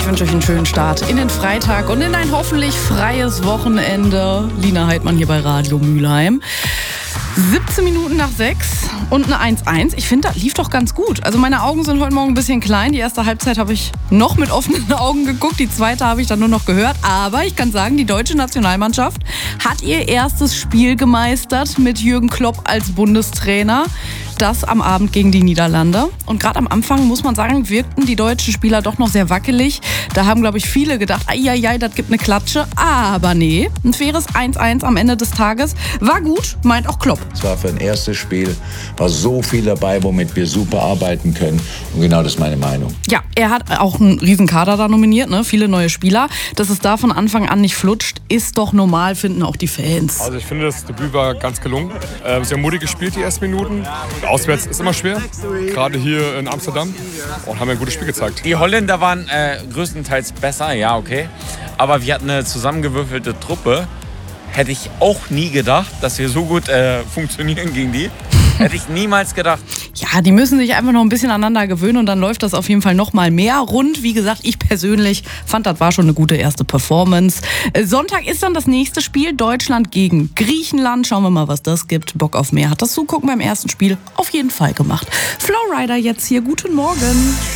Ich wünsche euch einen schönen Start in den Freitag und in ein hoffentlich freies Wochenende. Lina Heidmann hier bei Radio Mülheim. 17 Minuten nach 6 und eine 1-1. Ich finde, das lief doch ganz gut. Also meine Augen sind heute Morgen ein bisschen klein. Die erste Halbzeit habe ich noch mit offenen Augen geguckt. Die zweite habe ich dann nur noch gehört. Aber ich kann sagen, die deutsche Nationalmannschaft hat ihr erstes Spiel gemeistert mit Jürgen Klopp als Bundestrainer. Das am Abend gegen die Niederlande. Und gerade am Anfang, muss man sagen, wirkten die deutschen Spieler doch noch sehr wackelig. Da haben, glaube ich, viele gedacht, ai, das gibt eine Klatsche. Aber nee, ein faires 1-1 am Ende des Tages war gut, meint auch Klopp. Es war für ein erstes Spiel, war so viel dabei, womit wir super arbeiten können. Und genau das ist meine Meinung. Ja, er hat auch einen riesen Kader da nominiert, ne? Viele neue Spieler. Dass es da von Anfang an nicht flutscht, ist doch normal, finden auch die Fans. Also ich finde, das Debüt war ganz gelungen. Sehr mutig gespielt, die ersten Minuten. Auswärts ist immer schwer, gerade hier in Amsterdam. Und haben ein gutes Spiel gezeigt. Die Holländer waren größtenteils besser, ja, okay. Aber wir hatten eine zusammengewürfelte Truppe. Hätte ich auch nie gedacht, dass wir so gut funktionieren gegen die. Hätte ich niemals gedacht. Ja, die müssen sich einfach noch ein bisschen aneinander gewöhnen und dann läuft das auf jeden Fall noch mal mehr rund. Wie gesagt, ich persönlich fand, das war schon eine gute erste Performance. Sonntag ist dann das nächste Spiel, Deutschland gegen Griechenland. Schauen wir mal, was das gibt. Bock auf mehr hat das Zugucken beim ersten Spiel auf jeden Fall gemacht. Flowrider jetzt hier, guten Morgen.